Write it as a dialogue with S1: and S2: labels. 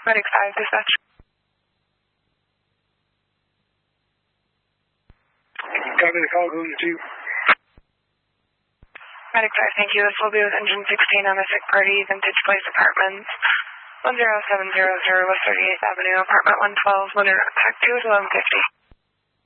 S1: Medic 5, dispatch.
S2: Copy the call, going to 2.
S1: Medic 5, thank you. This will be with engine 16 on the sick party, Vintage Place Apartments, 10700 West 38th Avenue, apartment 112, winter pack 2 is 1150.